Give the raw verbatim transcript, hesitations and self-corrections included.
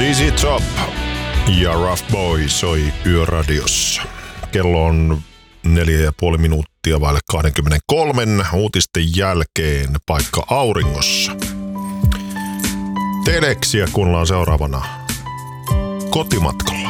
Z Z Top ja Rough Boy soi Yöradiossa. Kello on neljä ja puoli minuuttia vaille kaksikymmentäkolme uutisten jälkeen paikka auringossa. Teleksiä kuunnellaan seuraavana kotimatkalla.